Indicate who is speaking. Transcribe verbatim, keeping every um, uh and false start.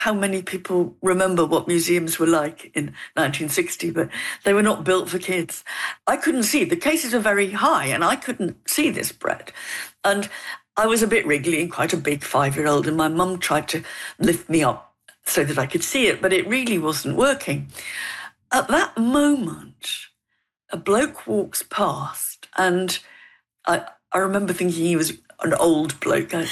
Speaker 1: how many people remember what museums were like in nineteen sixty, but they were not built for kids. I couldn't see. The cases were very high, and I couldn't see this bread. And I was a bit wriggly and quite a big five-year-old, and my mum tried to lift me up so that I could see it, but it really wasn't working. At that moment, a bloke walks past, and I, I remember thinking he was an old bloke.